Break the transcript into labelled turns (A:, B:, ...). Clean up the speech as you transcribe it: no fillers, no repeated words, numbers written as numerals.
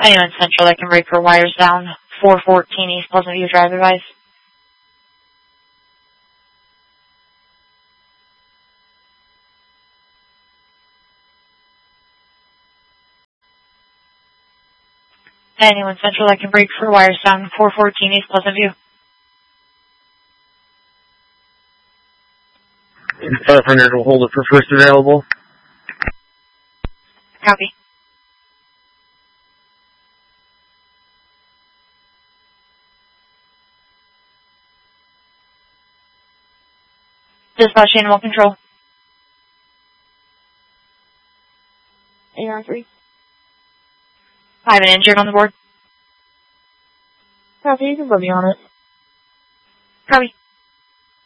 A: Anyone Central that can break for wires down 414 East Pleasant View Drive advice. Anyone Central that can break for wires down 414 East Pleasant View.
B: 500 will hold it for first available.
A: Copy. Dispatch Animal Control.
C: AR3.
A: I have an injured on the board.
C: Copy, you can put me on it.
A: Copy.